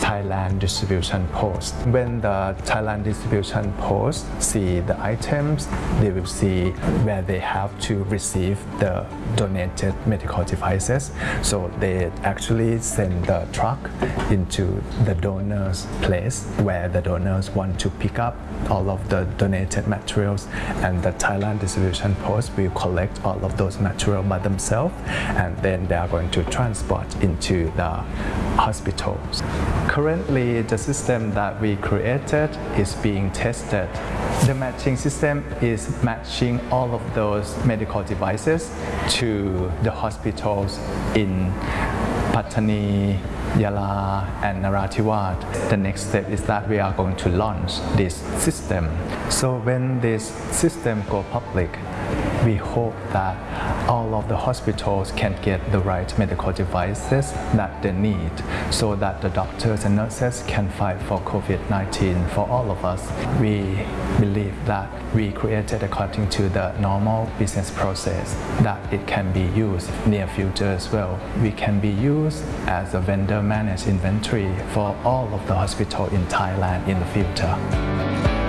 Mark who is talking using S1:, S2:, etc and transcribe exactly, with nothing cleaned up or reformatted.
S1: Thailand distribution post. When the Thailand distribution post see the items, they will see where they have to receive the donated medical devices. So they actually send the truck into the donor's place where the donors want to pick up all of the donated materials, and the Thailand distribution post will collect all of those materials by themselves, and then they are going to transport into the hospitals. Currently, the system that we created is being tested. The matching system is matching all of those medical devices to the hospitals in Pattani, Yala and Narathiwat. The next step is that we are going to launch this system. So when this system go public, we hope that all of the hospitals can get the right medical devices that they need, so that the doctors and nurses can fight for COVID nineteen for all of us. We believe that we created according to the normal business process, that it can be used near future as well. We can be used as a vendor managed inventory for all of the hospitals in Thailand in the future.